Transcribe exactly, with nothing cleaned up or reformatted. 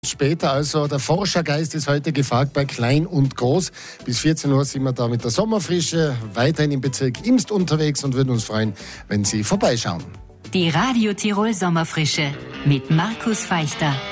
Später, also der Forschergeist ist heute gefragt bei Klein und Groß. Bis vierzehn Uhr sind wir da mit der Sommerfrische weiterhin im Bezirk Imst unterwegs und würden uns freuen, wenn Sie vorbeischauen. Die Radio Tirol Sommerfrische mit Markus Feichter.